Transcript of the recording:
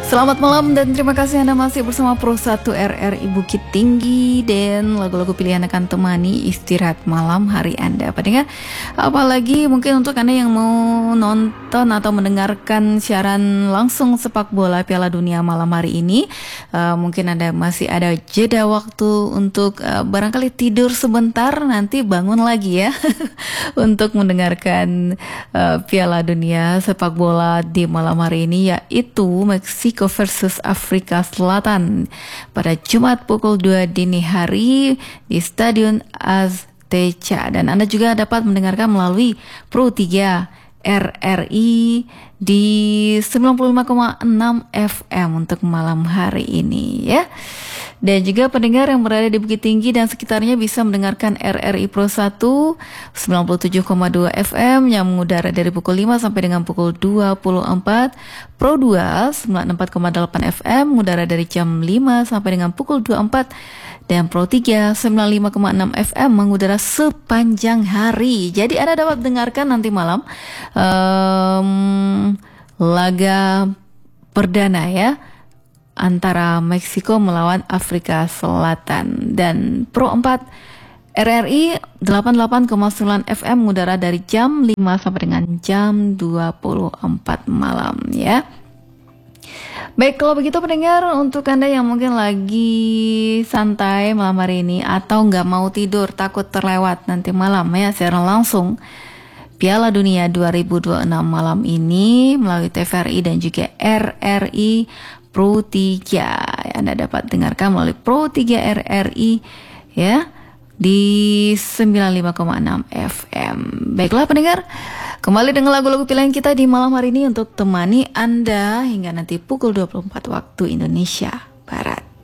Selamat malam dan terima kasih Anda masih bersama Pro 1 RRI Bukit Tinggi, dan lagu-lagu pilihan akan temani istirahat malam hari Anda. Pendengar, apalagi mungkin untuk Anda yang mau nonton atau mendengarkan siaran langsung sepak bola Piala Dunia malam hari ini, mungkin Anda masih ada jeda waktu untuk barangkali tidur sebentar, nanti bangun lagi ya untuk mendengarkan Piala Dunia sepak bola di malam hari ini, yaitu Meksiko versus Afrika Selatan pada Jumat pukul 2 dini hari di Stadion Azteca. Dan Anda juga dapat mendengarkan melalui Pro 3 RRI di 95,6 FM untuk malam hari ini ya. Dan juga pendengar yang berada di Bukit Tinggi dan sekitarnya bisa mendengarkan RRI Pro 1 97,2 FM yang mengudara dari pukul 5 sampai dengan pukul 24. Pro 2 94,8 FM mengudara dari jam 5 sampai dengan pukul 24. Dan Pro 3 95,6 FM mengudara sepanjang hari. Jadi Anda dapat dengarkan nanti malam laga perdana ya antara Meksiko melawan Afrika Selatan. Dan Pro 4 RRI 88,9 FM mengudara dari jam 5 sampai dengan jam 24 malam ya. Baik, kalau begitu pendengar, untuk Anda yang mungkin lagi santai malam hari ini atau nggak mau tidur, takut terlewat nanti malam ya siaran langsung Piala Dunia 2026 malam ini melalui TVRI dan juga RRI Pro 3. Anda dapat dengarkan melalui Pro 3 RRI ya di 95,6 FM. Baiklah pendengar, kembali dengan lagu-lagu pilihan kita di malam hari ini untuk temani Anda hingga nanti pukul 24 waktu Indonesia.